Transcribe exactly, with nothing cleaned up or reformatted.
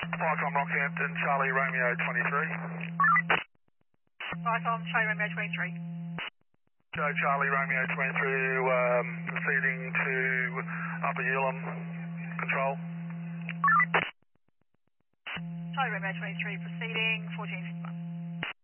Vicom Rockhampton, Charlie Romeo twenty-three. Vicom, Charlie Romeo twenty-three. Joe Charlie Romeo twenty-three, um, proceeding to Upper Ulam, control. Charlie Romeo twenty-three, proceeding, fourteen Sigma.